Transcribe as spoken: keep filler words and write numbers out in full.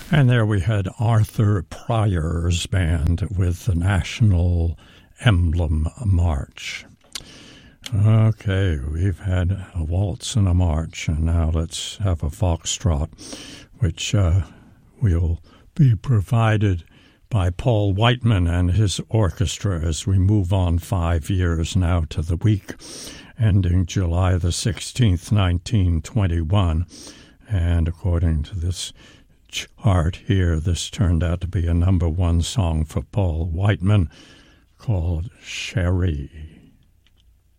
And there we had Arthur Pryor's band with the National Emblem March. Okay, we've had a waltz and a march, and now let's have a foxtrot, which uh, will be provided by Paul Whiteman and his orchestra as we move on five years now to the week ending July the sixteenth, nineteen twenty-one. And according to this chart here, this turned out to be a number one song for Paul Whiteman called Cherie.